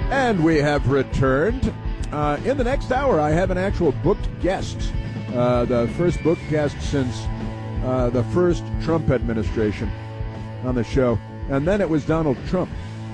And we have returned. In the next hour, I have an actual booked guest. The first booked guest since the first Trump administration on the show. And then it was Donald Trump.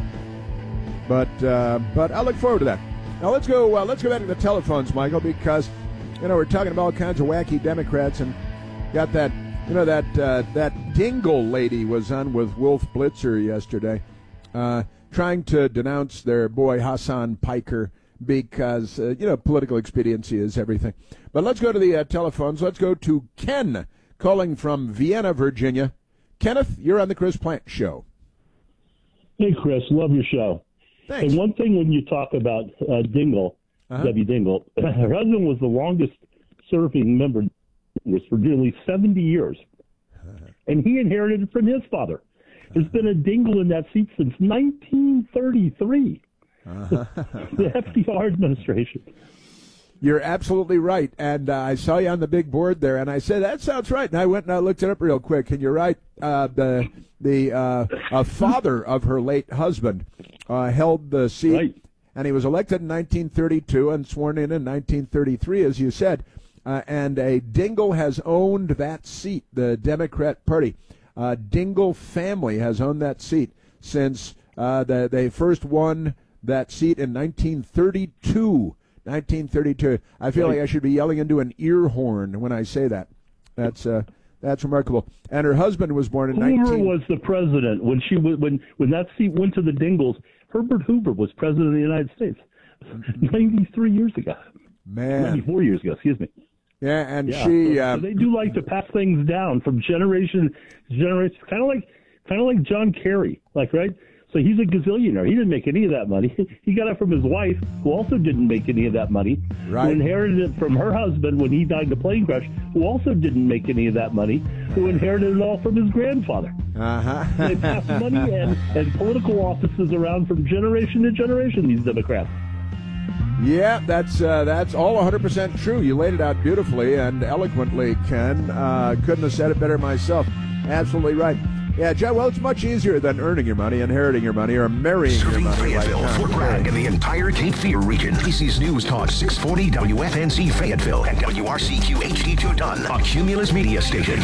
But I look forward to that. Now let's go back to the telephones, Michael, because we're talking about all kinds of wacky Democrats, and got that that Dingle lady was on with Wolf Blitzer yesterday, trying to denounce their boy Hassan Piker because political expediency is everything. But let's go to the telephones. Let's go to Ken calling from Vienna, Virginia. Kenneth, you're on the Chris Plante Show. Hey, Chris, love your show. Thanks. And one thing when you talk about Dingle, Debbie Dingle, her husband was the longest serving member of Congress for nearly 70 years. And he inherited it from his father. There's been a Dingle in that seat since 1933, the FDR administration. You're absolutely right. And I saw you on the big board there, and I said, that sounds right. And I went and I looked it up real quick, and you're right. The father of her late husband held the seat, right. And he was elected in 1932 and sworn in 1933, as you said. And a Dingle has owned that seat, the Democrat Party. Dingle family has owned that seat since they first won that seat in 1932. 1932. I feel like I should be yelling into an ear horn when I say that. That's remarkable. And her husband was born in Hoover was the president when that seat went to the Dingles. Herbert Hoover was president of the United States 93 years ago. Man, 94 years ago. Excuse me. Yeah, and she. So they do like to pass things down from generation to generation, kind of like John Kerry, right? So he's a gazillionaire. He didn't make any of that money. He got it from his wife, who also didn't make any of that money, right. Who inherited it from her husband when he died in a plane crash, who also didn't make any of that money, who inherited it all from his grandfather. They pass money and political offices around from generation to generation, these Democrats. Yeah, that's all 100% true. You laid it out beautifully and eloquently, Ken. Couldn't have said it better myself. Absolutely right. Yeah, Joe, well, it's much easier than earning your money, inheriting your money, or marrying your money. Serving Fayetteville, Fort Bragg, and the entire Cape Fear region. ABC's News Talk 640 WFNZ Fayetteville and WRCQ HD2 Dunn, a Cumulus media station.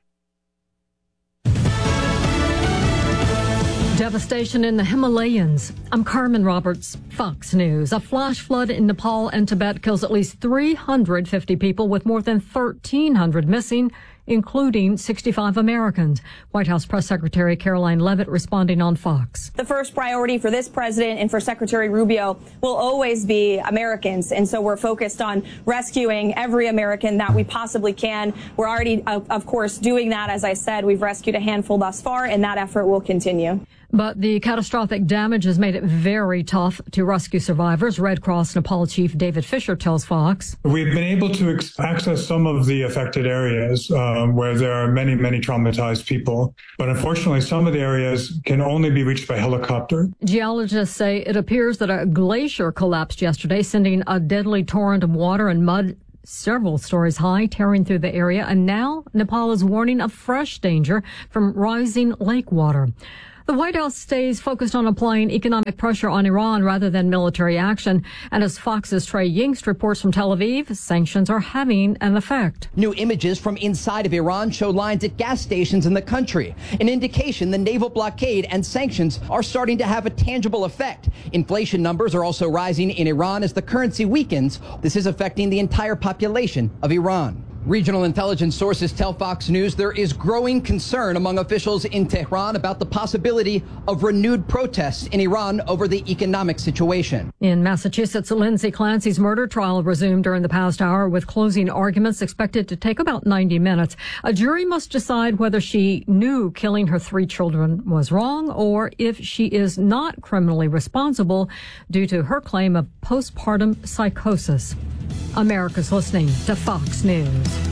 Devastation in the Himalayas. I'm Carmen Roberts, Fox News. A flash flood in Nepal and Tibet kills at least 350 people, with more than 1,300 missing, including 65 Americans. White House Press Secretary Caroline Leavitt responding on Fox. The first priority for this president and for Secretary Rubio will always be Americans. And so we're focused on rescuing every American that we possibly can. We're already, of course, doing that. As I said, we've rescued a handful thus far, and that effort will continue. But the catastrophic damage has made it very tough to rescue survivors. Red Cross Nepal Chief David Fisher tells Fox. We've been able to access some of the affected areas where there are many, many traumatized people. But unfortunately, some of the areas can only be reached by helicopter. Geologists say it appears that a glacier collapsed yesterday, sending a deadly torrent of water and mud several stories high, tearing through the area. And now Nepal is warning of fresh danger from rising lake water. The White House stays focused on applying economic pressure on Iran rather than military action. And as Fox's Trey Yingst reports from Tel Aviv, sanctions are having an effect. New images from inside of Iran show lines at gas stations in the country, an indication the naval blockade and sanctions are starting to have a tangible effect. Inflation numbers are also rising in Iran as the currency weakens. This is affecting the entire population of Iran. Regional intelligence sources tell Fox News there is growing concern among officials in Tehran about the possibility of renewed protests in Iran over the economic situation. In Massachusetts, Lindsay Clancy's murder trial resumed during the past hour, with closing arguments expected to take about 90 minutes. A jury must decide whether she knew killing her 3 children was wrong, or if she is not criminally responsible due to her claim of postpartum psychosis. America's listening to Fox News.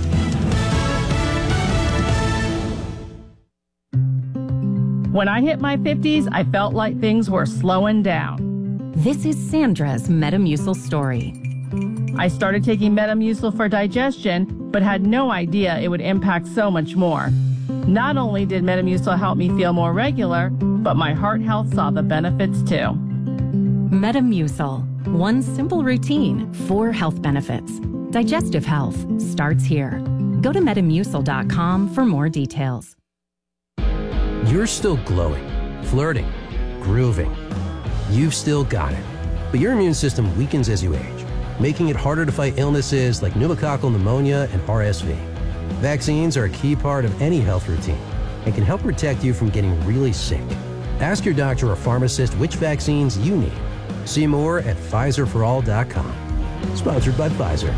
When I hit my 50s, I felt like things were slowing down. This is Sandra's Metamucil story. I started taking Metamucil for digestion, but had no idea it would impact so much more. Not only did Metamucil help me feel more regular, but my heart health saw the benefits too. Metamucil. One simple routine, 4 health benefits. Digestive health starts here. Go to Metamucil.com for more details. You're still glowing, flirting, grooving. You've still got it. But your immune system weakens as you age, making it harder to fight illnesses like pneumococcal pneumonia and RSV. Vaccines are a key part of any health routine and can help protect you from getting really sick. Ask your doctor or pharmacist which vaccines you need. See more at PfizerForAll.com. Sponsored by Pfizer.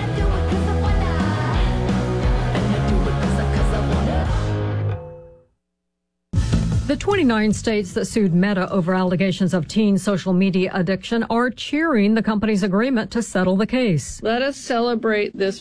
The 29 states that sued Meta over allegations of teen social media addiction are cheering the company's agreement to settle the case. Let us celebrate this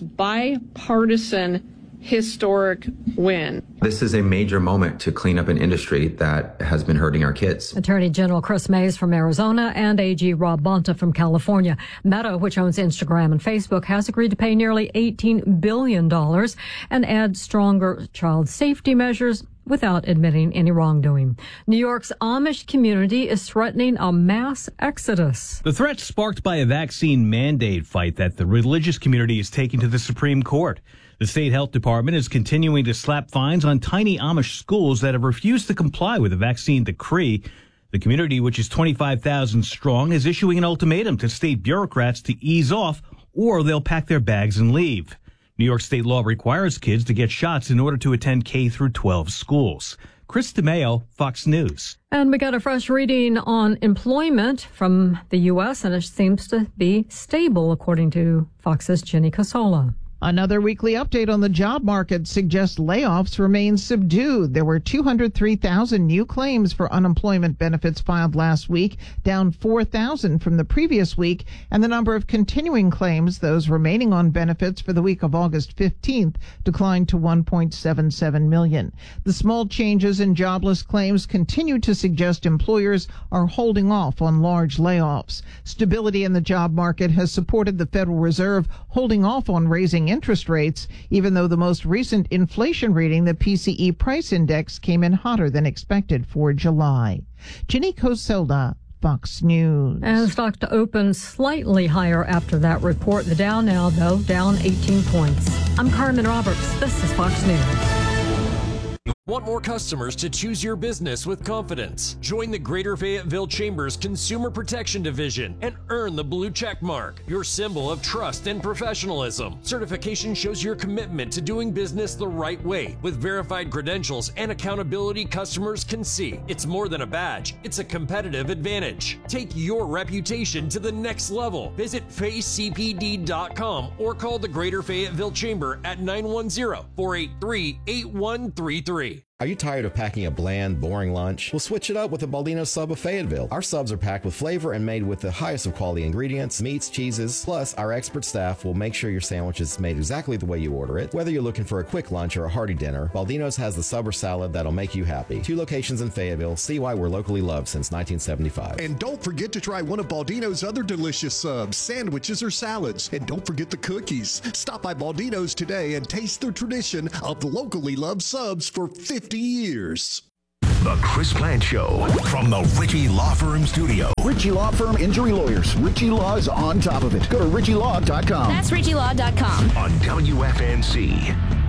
bipartisan historic win. This is a major moment to clean up an industry that has been hurting our kids. Attorney General Chris Mays from Arizona and AG Rob Bonta from California. Meta, which owns Instagram and Facebook, has agreed to pay nearly $18 billion and add stronger child safety measures without admitting any wrongdoing. New York's Amish community is threatening a mass exodus. The threat sparked by a vaccine mandate fight that the religious community is taking to the Supreme Court. The state health department is continuing to slap fines on tiny Amish schools that have refused to comply with the vaccine decree. The community, which is 25,000 strong, is issuing an ultimatum to state bureaucrats to ease off or they'll pack their bags and leave. New York state law requires kids to get shots in order to attend K through 12 schools. Chris DeMeo, Fox News. And we got a fresh reading on employment from the U.S., and it seems to be stable, according to Fox's Jenny Casola. Another weekly update on the job market suggests layoffs remain subdued. There were 203,000 new claims for unemployment benefits filed last week, down 4,000 from the previous week, and the number of continuing claims, those remaining on benefits for the week of August 15th, declined to 1.77 million. The small changes in jobless claims continue to suggest employers are holding off on large layoffs. Stability in the job market has supported the Federal Reserve holding off on raising interest rates, even though the most recent inflation reading, the PCE price index, came in hotter than expected for July. Jenny Coselda, Fox News. And stock to open slightly higher after that report. The Dow now, though, down 18 points. I'm Carmen Roberts. This is Fox News. Want more customers to choose your business with confidence? Join the Greater Fayetteville Chamber's Consumer Protection Division and earn the blue check mark, your symbol of trust and professionalism. Certification shows your commitment to doing business the right way with verified credentials and accountability customers can see. It's more than a badge, it's a competitive advantage. Take your reputation to the next level. Visit FayeCPD.com or call the Greater Fayetteville Chamber at 910-483-8133. Are you tired of packing a bland, boring lunch? We'll switch it up with a Baldino's Sub of Fayetteville. Our subs are packed with flavor and made with the highest of quality ingredients, meats, cheeses, plus our expert staff will make sure your sandwich is made exactly the way you order it. Whether you're looking for a quick lunch or a hearty dinner, Baldino's has the sub or salad that'll make you happy. 2 locations in Fayetteville. See why we're locally loved since 1975. And don't forget to try one of Baldino's other delicious subs, sandwiches or salads. And don't forget the cookies. Stop by Baldino's today and taste the tradition of the locally loved subs for 50 years. The Chris Plant Show from the Ritchie Law Firm Studio. Ritchie Law Firm Injury Lawyers. Ritchie Law is on top of it. Go to RitchieLaw.com. That's RitchieLaw.com. On WFNC.